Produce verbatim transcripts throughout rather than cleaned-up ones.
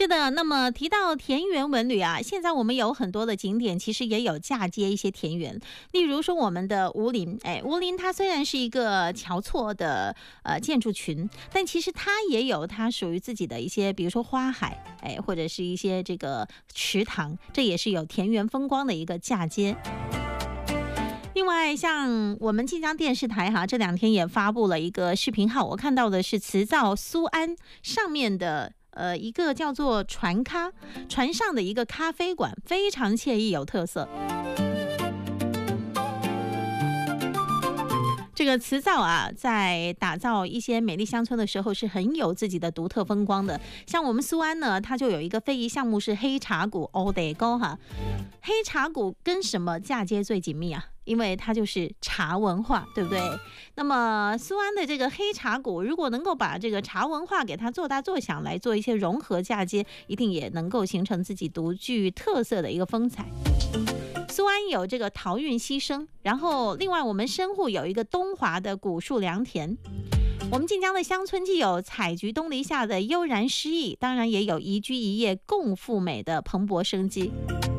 是的，那么提到田园文旅啊，现在我们有很多的景点其实也有嫁接一些田园，例如说我们的吴林，哎，吴林它虽然是一个乔厝的呃建筑群，但其实它也有它属于自己的一些，比如说花海，哎，或者是一些这个池塘，这也是有田园风光的一个嫁接。另外，像我们晋江电视台哈，这两天也发布了一个视频号，我看到的是慈灶苏安上面的。呃，一个叫做船咖，船上的一个咖啡馆，非常惬意有特色。这个慈灶啊，在打造一些美丽乡村的时候，是很有自己的独特风光的。像我们苏安呢，它就有一个非遗项目是黑茶鼓欧得高哈。黑茶鼓跟什么嫁接最紧密啊？因为它就是茶文化，对不对？那么苏安的这个黑茶鼓，如果能够把这个茶文化给它做大做响，来做一些融合嫁接，一定也能够形成自己独具特色的一个风采。苏安有这个陶韵溪声，然后另外我们深户有一个东华的古树良田。我们晋江的乡村既有采菊东篱下的悠然诗意，当然也有宜居一夜共赴美的蓬勃生机。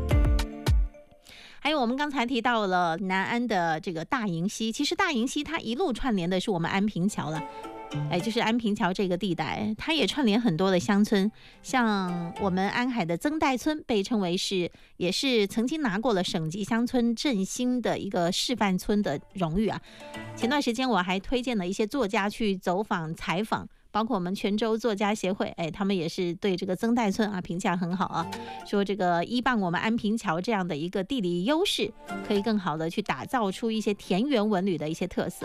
还有我们刚才提到了南安的这个大营溪，其实大营溪它一路串联的是我们安平桥了，哎，就是安平桥这个地带，它也串联很多的乡村，像我们安海的曾代村被称为是，也是曾经拿过了省级乡村振兴的一个示范村的荣誉啊。前段时间我还推荐了一些作家去走访采访，包括我们泉州作家协会，哎，他们也是对这个曾代村啊评价很好啊，说这个依傍我们安平桥这样的一个地理优势，可以更好的去打造出一些田园文旅的一些特色。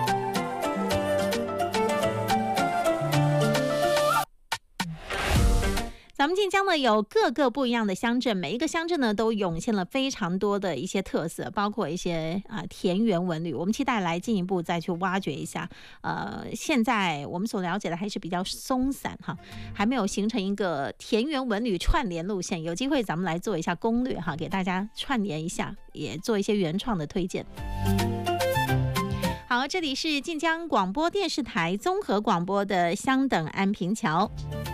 咱们晋江呢有各个不一样的乡镇，每一个乡镇呢都涌现了非常多的一些特色，包括一些啊、呃、田园文旅。我们期待来进一步再去挖掘一下。呃，现在我们所了解的还是比较松散哈，还没有形成一个田园文旅串联路线。有机会咱们来做一下攻略哈，给大家串联一下，也做一些原创的推荐。好，这里是晋江广播电视台综合广播的香等安平桥。